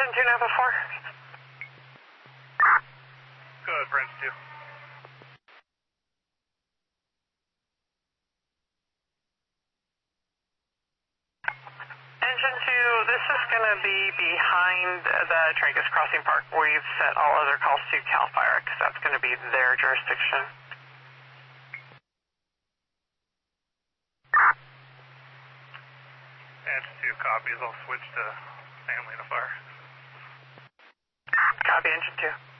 Engine 2 Napa 4. Go ahead, French 2. Engine 2, this is going to be behind the Trancas Crossing Park. We've set all other calls to CAL FIRE because that's going to be their jurisdiction. Engine 2 copies. I'll switch to family to fire. Copy, Engine 2.